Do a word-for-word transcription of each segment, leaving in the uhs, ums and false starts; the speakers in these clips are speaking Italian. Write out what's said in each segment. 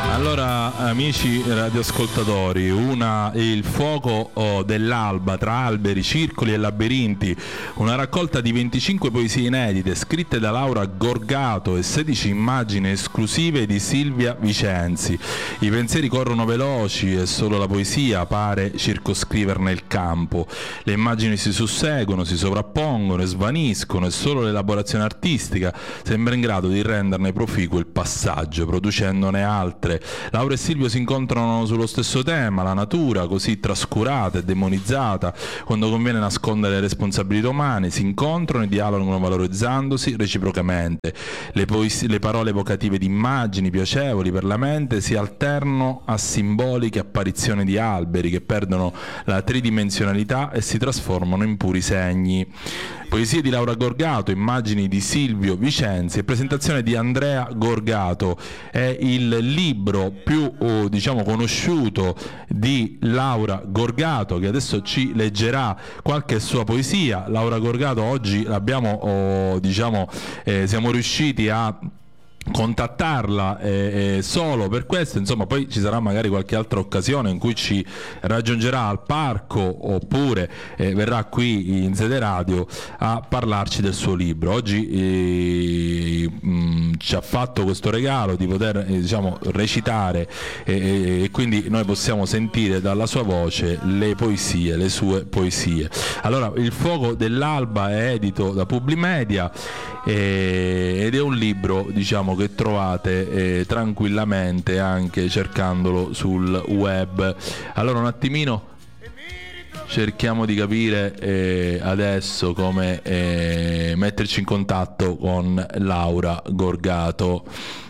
Allora, amici radioascoltatori, una, il fuoco oh, dell'alba tra alberi, circoli e labirinti, una raccolta di venticinque poesie inedite scritte da Laura Gorgato e sedici immagini esclusive di Silvia Vicenzi. I pensieri corrono veloci e solo la poesia pare circoscriverne il campo. Le immagini si susseguono, si sovrappongono e svaniscono e solo l'elaborazione artistica sembra in grado di renderne proficuo il passaggio, producendone altre. Laura e Silvio si incontrano sullo stesso tema, la natura, così trascurata e demonizzata, quando conviene nascondere le responsabilità umane, si incontrano e dialogano valorizzandosi reciprocamente. Le, poesie, le parole evocative di immagini piacevoli per la mente si alternano a simboliche apparizioni di alberi che perdono la tridimensionalità e si trasformano in puri segni. Poesie di Laura Gorgato, immagini di Silvio Vicenzi e presentazione di Andrea Gorgato. È il libro più oh, diciamo conosciuto di Laura Gorgato, che adesso ci leggerà qualche sua poesia. Laura Gorgato oggi l'abbiamo oh, diciamo eh, siamo riusciti a contattarla eh, eh, solo per questo, insomma poi ci sarà magari qualche altra occasione in cui ci raggiungerà al parco oppure eh, verrà qui in Sede Radio a parlarci del suo libro. Oggi eh, mh, ci ha fatto questo regalo di poter eh, diciamo recitare eh, e quindi noi possiamo sentire dalla sua voce le poesie, le sue poesie. Allora, Il fuoco dell'alba è edito da Publimedia eh, ed è un libro diciamo che trovate eh, tranquillamente anche cercandolo sul web. Allora un attimino cerchiamo di capire eh, adesso come eh, metterci in contatto con Laura Gorgato.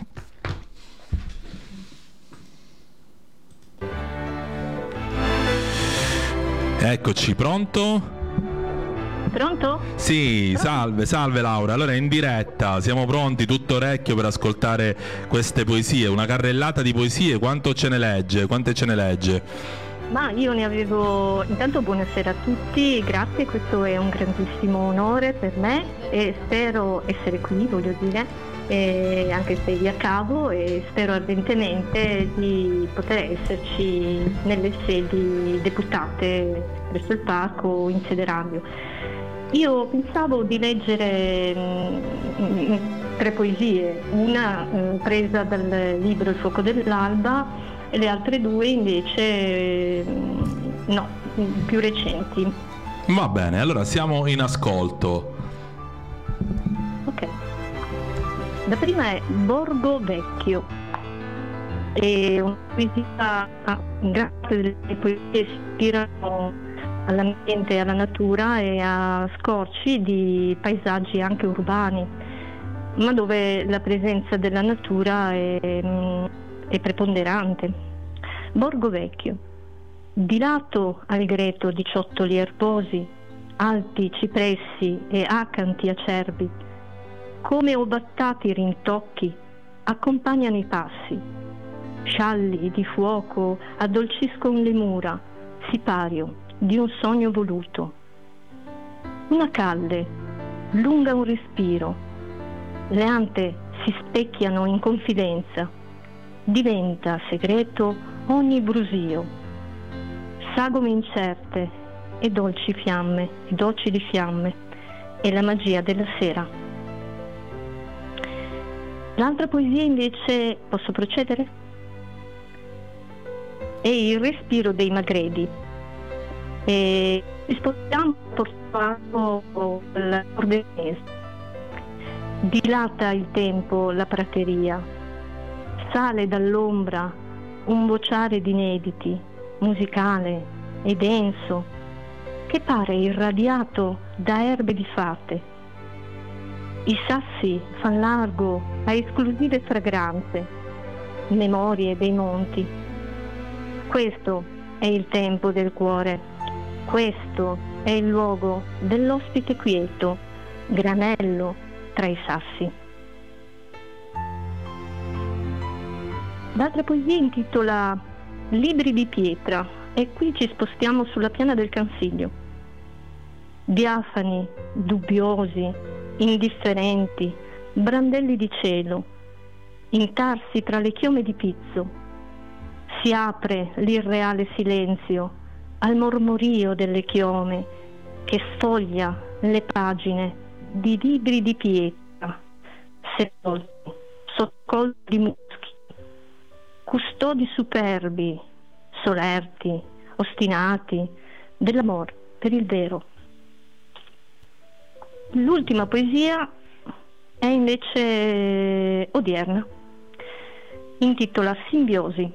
Eccoci, pronto? Pronto? Sì, salve, salve Laura. Allora è in diretta, siamo pronti, tutto orecchio per ascoltare queste poesie, una carrellata di poesie. Quanto ce ne legge? Quante ce ne legge? Ma io ne avevo... Intanto buonasera a tutti, grazie, questo è un grandissimo onore per me e spero essere qui, voglio dire, e anche se via cavo, e spero ardentemente di poter esserci nelle sedi deputate presso il parco in Sede Radio. Io pensavo di leggere mh, tre poesie, una eh, presa dal libro Il fuoco dell'alba e le altre due invece mh, no, più recenti. Va bene, allora siamo in ascolto. Ok. La prima è Borgo Vecchio. È una poesia, grazie delle poesie si ispirano all'ambiente, alla natura e a scorci di paesaggi anche urbani, ma dove la presenza della natura è, è preponderante. Borgo Vecchio. Di lato al greto di ciottoli erbosi, alti cipressi e acanti acerbi, come ovattati rintocchi, accompagnano i passi. Scialli di fuoco addolciscono le mura, sipario di un sogno voluto. Una calle, lunga un respiro, le ante si specchiano in confidenza, diventa segreto ogni brusio, sagome incerte e dolci fiamme, e dolci di fiamme, e la magia della sera. L'altra poesia invece, posso procedere? È Il respiro dei Magredi. E ci spostiamo portato al Pordenese. Dilata il tempo la prateria, sale dall'ombra un vociare di inediti, musicale e denso, che pare irradiato da erbe di fate. I sassi fan largo a esclusive fragranze, memorie dei monti. Questo è il tempo del cuore. Questo è il luogo dell'ospite quieto, granello tra i sassi. L'altra poesia intitola Libri di pietra e qui ci spostiamo sulla piana del Cansiglio. Diafani, dubbiosi, indifferenti, brandelli di cielo, intarsi tra le chiome di pizzo, si apre l'irreale silenzio al mormorio delle chiome che sfoglia le pagine di libri di pietra sepolti sotto collo di muschi, custodi superbi, solerti, ostinati dell'amore per il vero. L'ultima poesia è invece odierna, intitola Simbiosi.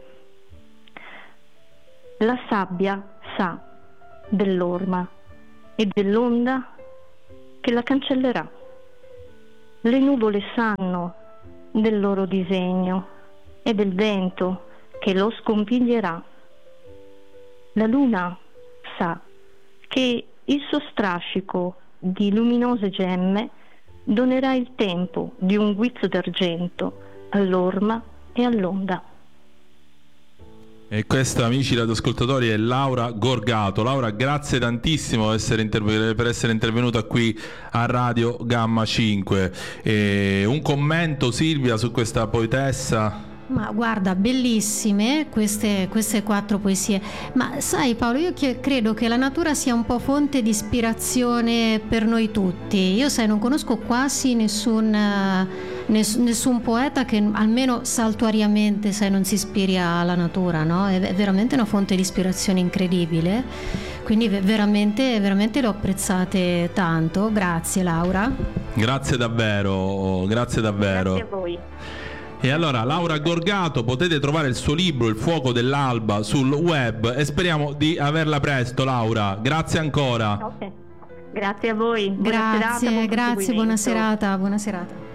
La sabbia sa dell'orma e dell'onda che la cancellerà. Le nuvole sanno del loro disegno e del vento che lo scompiglierà. La luna sa che il suo strascico di luminose gemme donerà il tempo di un guizzo d'argento all'orma e all'onda. E questa, amici radioascoltatori, è Laura Gorgato. Laura, grazie tantissimo per essere, interve- per essere intervenuta qui a Radio Gamma cinque. E un commento, Silvia, su questa poetessa? Ma guarda, bellissime queste, queste quattro poesie. Ma sai Paolo, io che credo che la natura sia un po' fonte di ispirazione per noi tutti. Io sai, non conosco quasi nessun, ness- nessun poeta che almeno saltuariamente sai, non si ispiri alla natura, no? È, è veramente una fonte di ispirazione incredibile. Quindi veramente, veramente le ho apprezzate tanto. Grazie Laura. Grazie davvero, grazie davvero. Grazie a voi. E allora, Laura Gorgato, potete trovare il suo libro Il fuoco dell'alba sul web e speriamo di averla presto, Laura. Grazie ancora. Okay. Grazie a voi. Buona Grazie, serata, buon grazie, buona proseguimento. serata, buona serata.